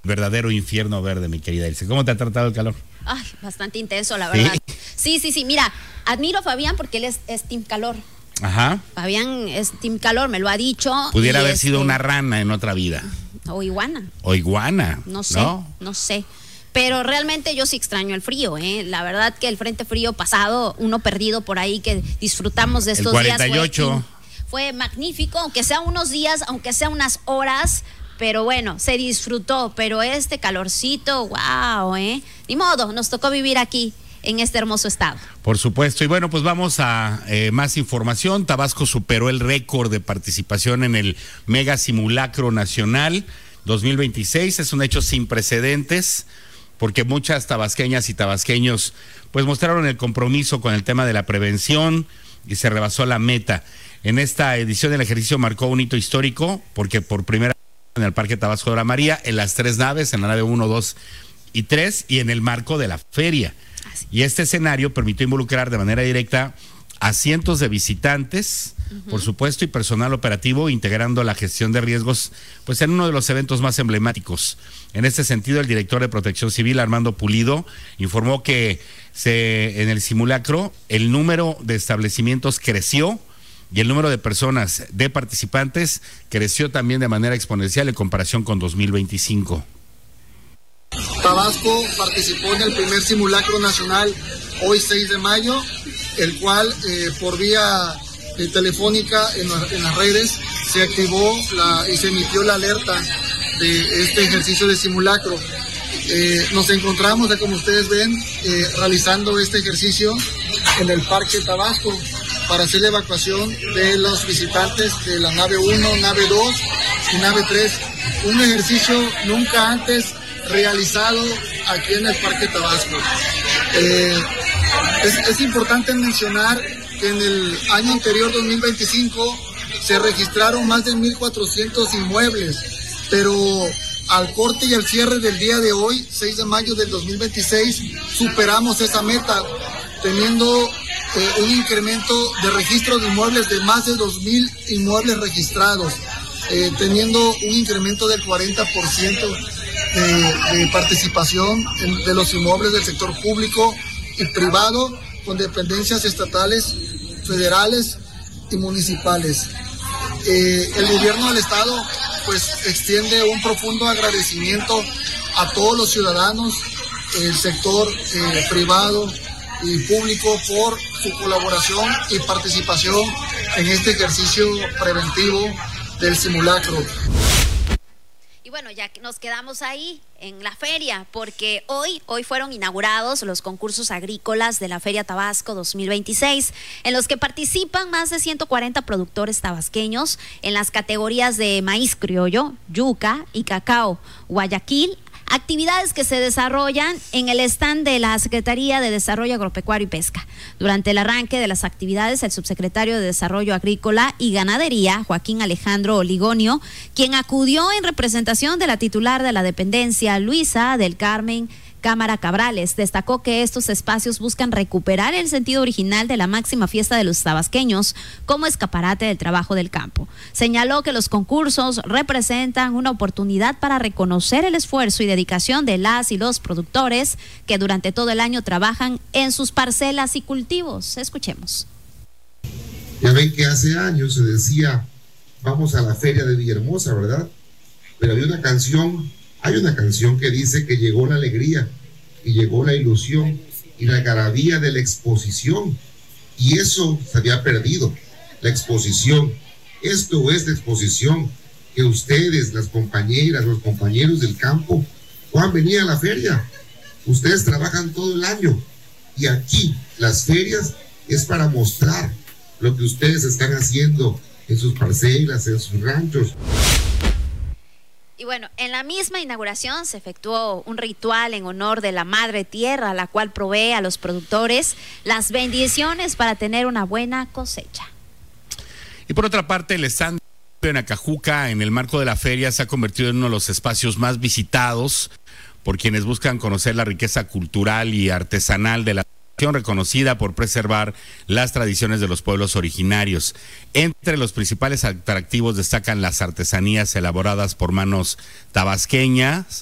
verdadero infierno verde, mi querida Ilse. ¿Cómo te ha tratado el calor? Ay, bastante intenso, la verdad. Sí. Mira, admiro a Fabián porque él es team calor. Ajá. Fabián es team calor, me lo ha dicho. Pudiera haber sido una rana en otra vida. O iguana. O iguana. No sé. Pero realmente yo sí extraño el frío, ¿eh? La verdad que el frente frío pasado, uno perdido por ahí que disfrutamos de estos el 48. días. Fue magnífico, aunque sea unos días, aunque sea unas horas, pero bueno, se disfrutó. Pero este calorcito, wow, ¿eh? Ni modo, nos tocó vivir aquí en este hermoso estado. Por supuesto. Y bueno, pues vamos a más información. Tabasco superó el récord de participación en el Mega Simulacro Nacional 2026. Es un hecho sin precedentes, porque muchas tabasqueñas y tabasqueños pues mostraron el compromiso con el tema de la prevención y se rebasó la meta. En esta edición el ejercicio marcó un hito histórico, porque por primera vez en el Parque Tabasco de la María, en las 3 naves, en la nave 1, 2 y 3, y en el marco de la feria. Y este escenario permitió involucrar de manera directa a cientos de visitantes, por supuesto, y personal operativo, integrando la gestión de riesgos, pues en uno de los eventos más emblemáticos. En este sentido, el director de Protección Civil, Armando Pulido, informó que en el simulacro el número de establecimientos creció y el número de personas, de participantes, creció también de manera exponencial en comparación con 2025. Tabasco participó en el primer simulacro nacional hoy 6 de mayo, el cual por vía telefónica en las redes se activó y se emitió la alerta de este ejercicio de simulacro. Nos encontramos, como ustedes ven, realizando este ejercicio en el Parque Tabasco para hacer la evacuación de los visitantes de la nave 1, nave 2 y nave 3. Un ejercicio nunca antes realizado aquí en el Parque Tabasco. Es importante mencionar que en el año anterior, 2025, se registraron más de 1,400 inmuebles, pero al corte y al cierre del día de hoy, 6 de mayo del 2026, superamos esa meta, teniendo un incremento de registro de inmuebles de más de 2,000 inmuebles registrados, teniendo un incremento del 40% de participación de los inmuebles del sector público y privado, con dependencias estatales, federales y municipales. El gobierno del estado pues extiende un profundo agradecimiento a todos los ciudadanos, el sector privado y público, por su colaboración y participación en este ejercicio preventivo del simulacro. Y bueno, ya nos quedamos ahí en la feria, porque hoy fueron inaugurados los concursos agrícolas de la Feria Tabasco 2026, en los que participan más de 140 productores tabasqueños en las categorías de maíz criollo, yuca y cacao, Guayaquil. Actividades que se desarrollan en el stand de la Secretaría de Desarrollo Agropecuario y Pesca. Durante el arranque de las actividades, el subsecretario de Desarrollo Agrícola y Ganadería, Joaquín Alejandro Oligonio, quien acudió en representación de la titular de la dependencia, Luisa del Carmen Cámara Cabrales, destacó que estos espacios buscan recuperar el sentido original de la máxima fiesta de los tabasqueños como escaparate del trabajo del campo. Señaló que los concursos representan una oportunidad para reconocer el esfuerzo y dedicación de las y los productores que durante todo el año trabajan en sus parcelas y cultivos. Escuchemos. Ya ven que hace años se decía, vamos a la feria de Villahermosa, ¿verdad? Pero hay una canción que dice que llegó la alegría y llegó la ilusión y la algarabía de la exposición, y eso se había perdido, la exposición. Esto es la exposición, que ustedes, las compañeras, los compañeros del campo, puedan venir a la feria. Ustedes trabajan todo el año y aquí las ferias es para mostrar lo que ustedes están haciendo en sus parcelas, en sus ranchos. Y bueno, en la misma inauguración se efectuó un ritual en honor de la Madre Tierra, la cual provee a los productores las bendiciones para tener una buena cosecha. Y por otra parte, el stand en Acajuca, en el marco de la feria, se ha convertido en uno de los espacios más visitados por quienes buscan conocer la riqueza cultural y artesanal de la nación, reconocida por preservar las tradiciones de los pueblos originarios. Entre los principales atractivos destacan las artesanías elaboradas por manos tabasqueñas,